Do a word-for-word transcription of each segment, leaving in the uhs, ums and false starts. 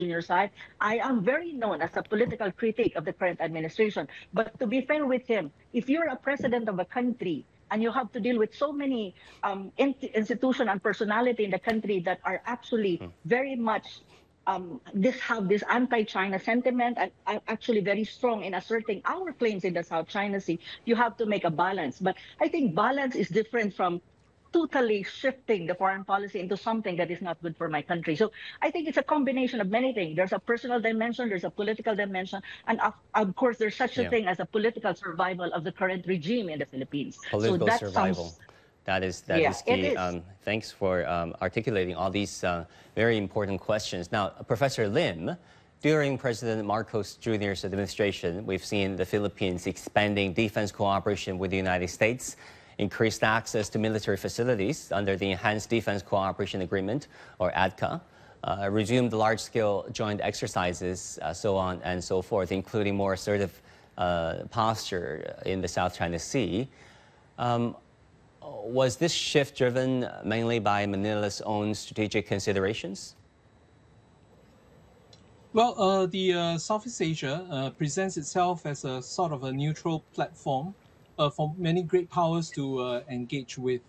Junior side, I am very known as a political critic of the current administration. But to be fair with him, if you're a president of a country and you have to deal with so many um, in- institution and personality in the country that are actually very much um, this have this anti-China sentiment and are actually very strong in asserting our claims in the South China Sea, you have to make a balance. But I think balance is different from totally shifting the foreign policy into something that is not good for my country. So I think it's a combination of many things. There's a personal dimension, there's a political dimension, and of, of course, there's such a Yeah, thing as a political survival of the current regime in the Philippines. So political that survival. sounds, That is that yeah, is it key. is. Um, thanks for um, articulating all these uh, very important questions. Now, Professor Lim, during President Marcos Junior's administration, we've seen the Philippines expanding defense cooperation with the United States, increased access to military facilities under the Enhanced Defense Cooperation Agreement, or A D C A, uh, resumed large-scale joint exercises, uh, so on and so forth, including more assertive uh, posture in the South China Sea. Um, was this shift driven mainly by Manila's own strategic considerations? Well, uh, the uh, Southeast Asia uh, presents itself as a sort of a neutral platform uh, for many great powers to uh, engage with.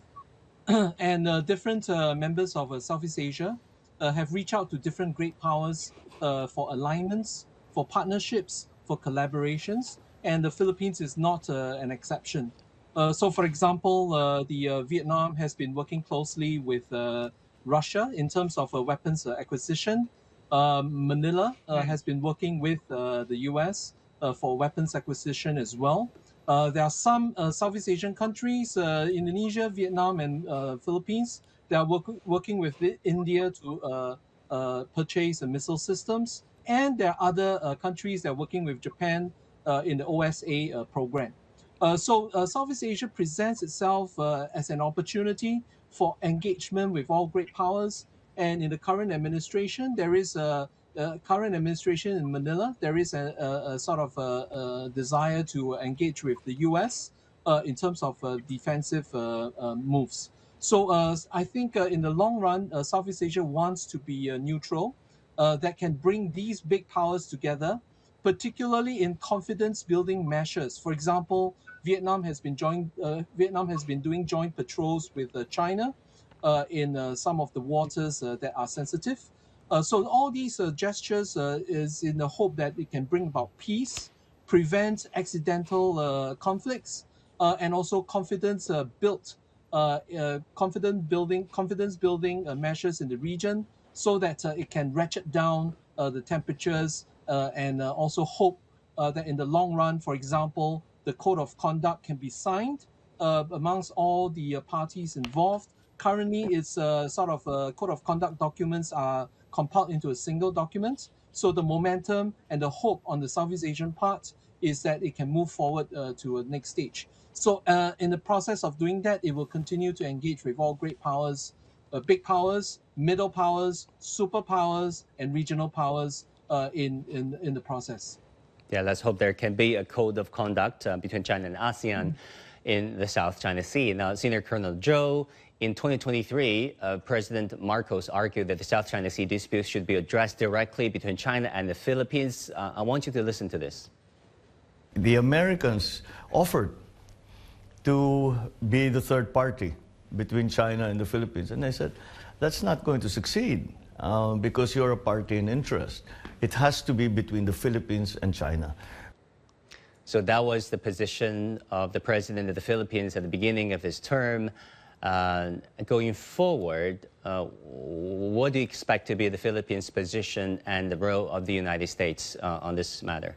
and uh, different uh, members of uh, Southeast Asia uh, have reached out to different great powers uh, for alignments, for partnerships, for collaborations, and the Philippines is not uh, an exception. Uh, so, for example, uh, the uh, Vietnam has been working closely with uh, Russia in terms of uh, weapons uh, acquisition. Um, Manila uh, has been working with uh, the U S uh, for weapons acquisition as well. Uh, there are some uh, Southeast Asian countries, uh, Indonesia, Vietnam, and uh, Philippines, that are work- working with the- India to uh, uh, purchase the missile systems. And there are other uh, countries that are working with Japan uh, in the O S A uh, program. Uh, so uh, Southeast Asia presents itself uh, as an opportunity for engagement with all great powers. And in the current administration, there is a, a current administration in Manila. There is a, a, a sort of a, a desire to engage with the U S uh, in terms of uh, defensive uh, uh, moves. So uh, I think uh, in the long run, uh, Southeast Asia wants to be uh, neutral, uh, that can bring these big powers together, particularly in confidence-building measures. For example, Vietnam has been joined. Uh, Vietnam has been doing joint patrols with uh, China uh, in uh, some of the waters uh, that are sensitive. Uh, so all these uh, gestures uh, is in the hope that it can bring about peace, prevent accidental uh, conflicts, uh, and also confidence uh, built, uh, uh, confident building, confidence building uh, measures in the region, so that uh, it can ratchet down uh, the temperatures uh, and uh, also hope uh, that in the long run, for example, the code of conduct can be signed uh, amongst all the uh, parties involved. Currently, it's uh, sort of uh, code of conduct documents are compiled into a single document. So the momentum and the hope on the Southeast Asian part is that it can move forward uh, to a next stage. So uh, in the process of doing that, it will continue to engage with all great powers, uh, big powers, middle powers, superpowers, and regional powers uh, in, in, in the process. Yeah, let's hope there can be a code of conduct uh, between China and ASEAN in the South China Sea. Now, Senior Colonel Zhou, in twenty twenty-three, uh, President Marcos argued that the South China Sea dispute should be addressed directly between China and the Philippines. Uh, I want you to listen to this. The Americans offered to be the third party between China and the Philippines. And I said, that's not going to succeed uh, because you're a party in interest. It has to be between the Philippines and China. So that was the position of the president of the Philippines at the beginning of his term. Uh, going forward, uh, what do you expect to be the Philippines' position and the role of the United States uh, on this matter?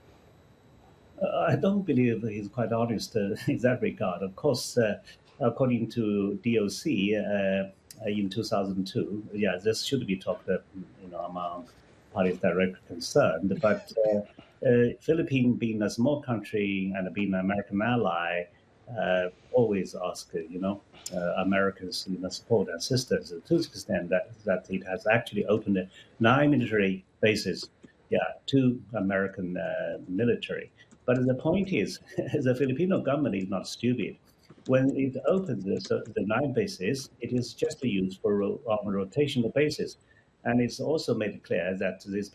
Uh, I don't believe he's quite honest uh, in that regard. Of course, uh, according to D O C uh, in two thousand two, yeah, this should be talked, uh, you know, among parties directly concerned. But uh, uh, Philippines, being a small country and being an American ally, uh, always ask, uh, you know, uh, Americans, you know, support and assistance to the extent that that it has actually opened nine military bases, yeah, to American uh, military. But the point is, the Filipino government is not stupid. When it opens the, the nine bases, it is just used for on a rotational basis. And it's also made clear that this